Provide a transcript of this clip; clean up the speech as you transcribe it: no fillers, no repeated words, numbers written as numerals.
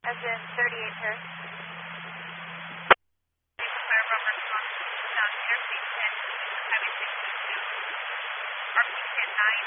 As in 38 Paris. Fire Robert response down Interstate 10, Highway 622, RP 10-9.